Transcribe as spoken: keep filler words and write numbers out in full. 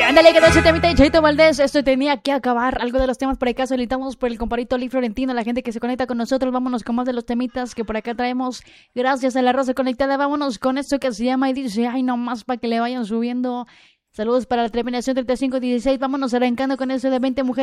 Ándale, que de ese temita de Chaito Valdés. Esto tenía que acabar. Algo de los temas por acá solicitamos por el comparito Lee Florentino. La gente que se conecta con nosotros. Vámonos con más de los temitas que por acá traemos. Gracias a la raza conectada. Vámonos con esto que se llama y dice: ay, no más para que le vayan subiendo. Saludos para la terminación treinta y cinco dieciséis. Vámonos arrancando con eso de veinte mujeres.